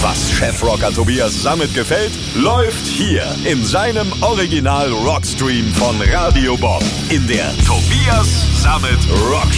Was Chefrocker Tobias Sammet gefällt, läuft hier in seinem Original Rockstream von Radio Bob in der Tobias Sammet Rock